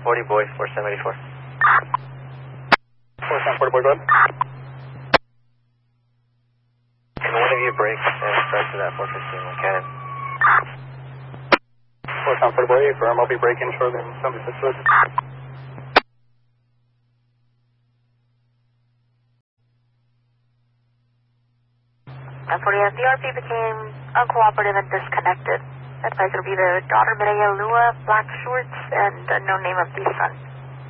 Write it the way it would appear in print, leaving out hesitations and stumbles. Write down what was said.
40 boy, 4784. 4740 boy, go ahead. Can one of you break and start to that 415 when can? 4740 boy, firm, I'll be breaking shortly in 76 foot. 48, the RP became uncooperative and disconnected. Advisor will be the daughter Mireya Lua, black shorts, and no name of the son.